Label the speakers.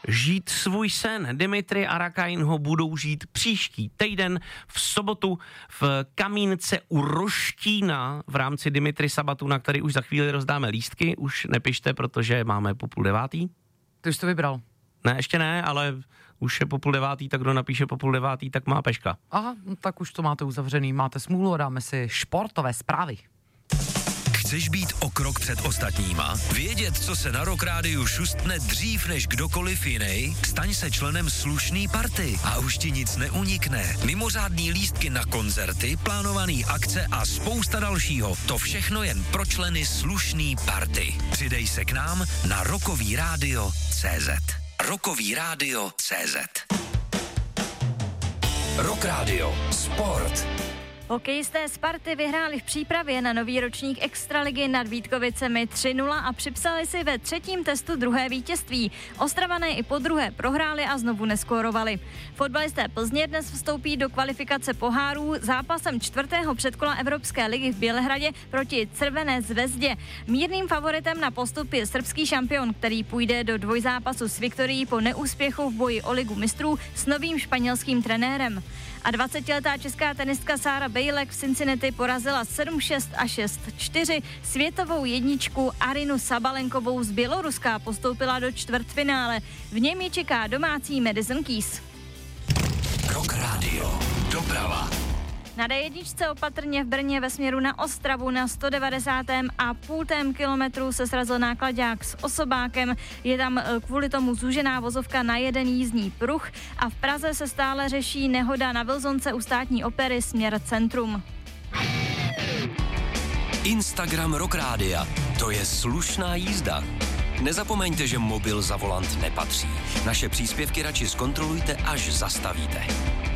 Speaker 1: žít svůj sen. Dimitri a Rakain ho budou žít příští týden v sobotu v Kamínce u Roštína v rámci Dimitri Sabatu, na který už za chvíli rozdáme lístky. Už nepište, protože máme po 8:30.
Speaker 2: Ty už to vybral?
Speaker 1: Ne, ještě ne, ale už je po 8:30, tak kdo napíše po 8:30, tak má peška.
Speaker 2: Aha, no tak už to máte uzavřený, máte smůlu a dáme si športové zprávy.
Speaker 3: Chceš být o krok před ostatníma? Vědět, co se na Rock Rádiu šustne dřív než kdokoliv jiný? Staň se členem slušný party a už ti nic neunikne. Mimořádný lístky na koncerty, plánovaný akce a spousta dalšího. To všechno jen pro členy slušný party. Přidej se k nám na rockovyradio.cz. Rockovyradio.cz. Rock Radio. Sport.
Speaker 4: Hokejisté Sparty vyhráli v přípravě na nový ročník Extraligy nad Vítkovicemi 3-0 a připsali si ve třetím testu druhé vítězství. Ostravané i po druhé prohráli a znovu neskórovali. Fotbalisté Plzně dnes vstoupí do kvalifikace pohárů zápasem čtvrtého předkola Evropské ligy v Bělehradě proti Crvené zvezdě. Mírným favoritem na postup je srbský šampion, který půjde do dvojzápasu s Viktorií po neúspěchu v boji o ligu mistrů s novým španělským trenérem. A 20letá česká tenistka Sára Bejlek v Cincinnati porazila 7-6 a 6-4 světovou jedničku Arinu Sabalenkovou z Běloruska a postoupila do čtvrtfinále. V něm ji čeká domácí Madison Keys.
Speaker 3: Rock Radio. Doprava.
Speaker 4: Na D1 opatrně v Brně ve směru na Ostravu na 190,5 kilometru se srazil náklaďák s osobákem. Je tam kvůli tomu zúžená vozovka na jeden jízdní pruh a v Praze se stále řeší nehoda na Vilzonce u státní opery směr centrum.
Speaker 3: Instagram Rock Rádia. To je slušná jízda. Nezapomeňte, že mobil za volant nepatří. Naše příspěvky radši zkontrolujte, až zastavíte.